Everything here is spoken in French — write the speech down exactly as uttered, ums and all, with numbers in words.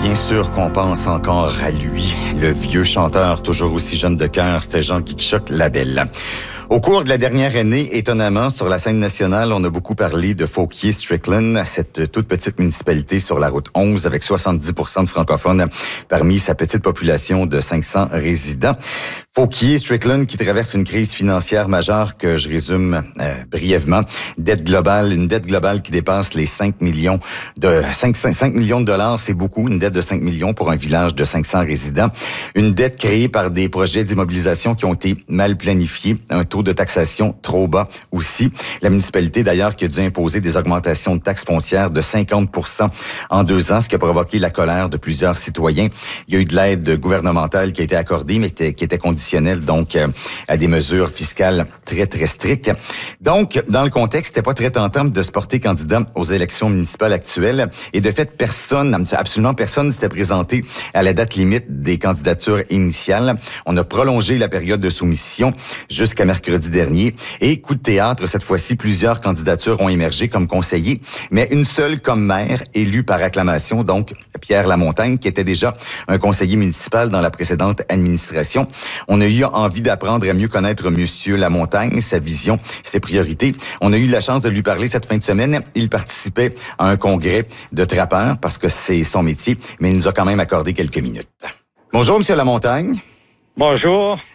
bien sûr qu'on pense encore à lui, le vieux chanteur toujours aussi jeune de cœur, c'était Jean-Guy Labelle. Au cours de la dernière année, étonnamment, sur la scène nationale, on a beaucoup parlé de Fauquier-Strickland, cette toute petite municipalité sur la route onze avec soixante-dix pour cent de francophones parmi sa petite population de cinq cents résidents. Fauquier-Strickland qui traverse une crise financière majeure que je résume euh, brièvement. Dette globale, une dette globale qui dépasse les cinq millions de cinq, cinq millions de dollars, c'est beaucoup, une dette de cinq millions pour un village de cinq cents résidents. Une dette créée par des projets d'immobilisation qui ont été mal planifiés, un taux de taxation trop bas aussi. La municipalité d'ailleurs qui a dû imposer des augmentations de taxes foncières de cinquante pour cent en deux ans, ce qui a provoqué la colère de plusieurs citoyens. Il y a eu de l'aide gouvernementale qui a été accordée, mais qui était conditionnée donc euh, à des mesures fiscales très, très strictes. Donc, dans le contexte, c'était pas très tentant de se porter candidat aux élections municipales actuelles. Et de fait, personne, absolument personne s'était présenté à la date limite des candidatures initiales. On a prolongé la période de soumission jusqu'à mercredi dernier. Et coup de théâtre, cette fois-ci, plusieurs candidatures ont émergé comme conseillers, mais une seule comme maire, élue par acclamation, donc Pierre Lamontagne, qui était déjà un conseiller municipal dans la précédente administration. On a eu envie d'apprendre à mieux connaître Monsieur Lamontagne, sa vision, ses priorités. On a eu la chance de lui parler cette fin de semaine. Il participait à un congrès de trappeurs parce que c'est son métier, mais il nous a quand même accordé quelques minutes. Bonjour, Monsieur Lamontagne. Bonjour.